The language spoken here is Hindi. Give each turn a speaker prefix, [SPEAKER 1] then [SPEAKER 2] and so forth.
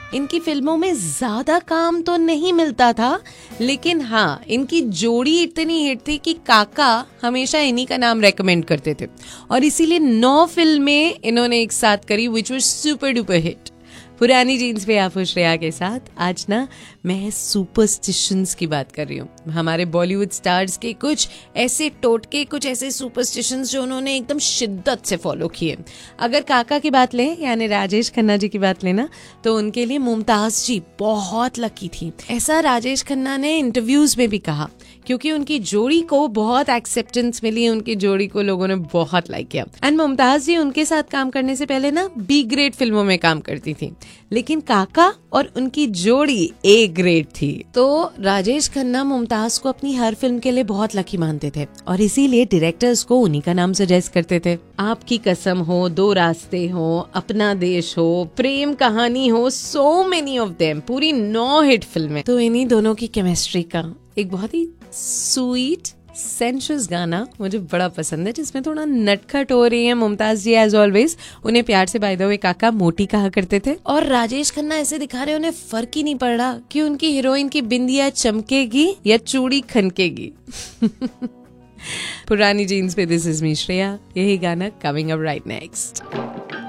[SPEAKER 1] इनकी फिल्मों में ज्यादा काम तो नहीं मिलता था, लेकिन हाँ इनकी जोड़ी इतनी हिट थी कि काका हमेशा इन्हीं का नाम रेकमेंड करते थे और इसीलिए 9 फिल्में इन्होंने एक साथ करी which was super duper hit. पुरानी जीन्स पे आप श्रेया के साथ। आज ना मैं सुपरस्टिशंस की बात कर रही हूँ। हमारे बॉलीवुड स्टार्स के कुछ ऐसे टोटके, कुछ ऐसे सुपरस्टिशंस जो उन्होंने एकदम शिद्दत से फॉलो किए। अगर काका की बात लें यानी राजेश खन्ना जी की बात लेना तो उनके लिए मुमताज जी बहुत लकी थी। ऐसा राजेश खन्ना ने इंटरव्यूज में भी कहा क्योंकि उनकी जोड़ी को बहुत एक्सेप्टेंस मिली, उनकी जोड़ी को लोगों ने बहुत लाइक किया। एंड मुमताज जी उनके साथ काम करने से पहले ना बी ग्रेड फिल्मों में काम करती थी, लेकिन काका और उनकी जोड़ी ए ग्रेड थी। तो राजेश खन्ना मुमताज को अपनी हर फिल्म के लिए बहुत लकी मानते थे और इसीलिए डायरेक्टर्स को उन्हीं का नाम सजेस्ट करते थे। आपकी कसम हो, दो रास्ते हो, अपना देश हो, प्रेम कहानी हो, सो मेनी ऑफ देम, पूरी 9 हिट फिल्में। तो इन्हीं दोनों की केमिस्ट्री का एक बहुत ही स्वीट सेंशुअस गाना मुझे बड़ा पसंद है, जिसमें थोड़ा नटखट हो रही है मुमताज जी एज ऑलवेज। उन्हें प्यार से बाय द वे काका मोटी कहा करते थे और राजेश खन्ना ऐसे दिखा रहे उन्हें फर्क ही नहीं पड़ रहा कि उनकी हीरोइन की बिंदिया चमकेगी या चूड़ी खनकेगी। पुरानी जीन्स पे दिस इज मी श्रेया, यही गाना कमिंग अप राइट नेक्स्ट।